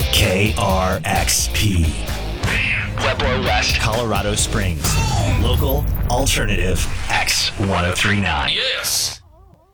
KRXP. Pueblo West, Colorado Springs. Local, alternative, X1039. Yes.